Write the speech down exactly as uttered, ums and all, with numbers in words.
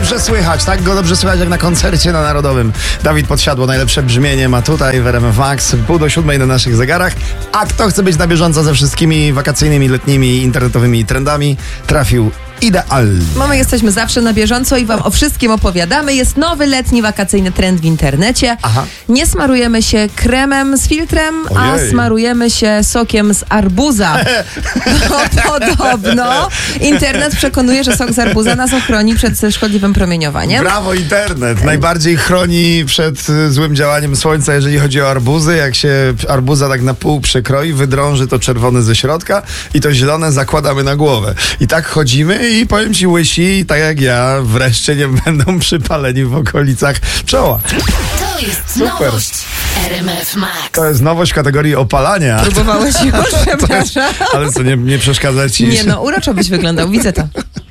dobrze słychać, tak go dobrze słychać jak na koncercie na Narodowym. Dawid Podsiadło, najlepsze brzmienie ma tutaj w R M F Max, pół do siódmej na naszych zegarach. A kto chce być na bieżąco ze wszystkimi wakacyjnymi, letnimi, internetowymi trendami, trafił idealnie. My jesteśmy zawsze na bieżąco i wam o wszystkim opowiadamy. Jest nowy letni wakacyjny trend w internecie. Aha. Nie smarujemy się kremem z filtrem, Ojej. a smarujemy się sokiem z arbuza. Bo podobno internet przekonuje, że sok z arbuza nas ochroni przed szkodliwym promieniowaniem. Brawo internet! Najbardziej chroni przed y, złym działaniem słońca, jeżeli chodzi o arbuzy. Jak się arbuza tak na pół przekroi, wydrąży to czerwone ze środka i to zielone zakładamy na głowę. I tak chodzimy i powiem ci, łysi, tak jak ja, wreszcie nie będą przypaleni w okolicach czoła. To jest Super. nowość R M F Max. To jest nowość w kategorii opalania. Próbowałeś już, przepraszam. Ale co, nie, nie przeszkadza ci? Nie no, uroczo byś wyglądał, widzę to.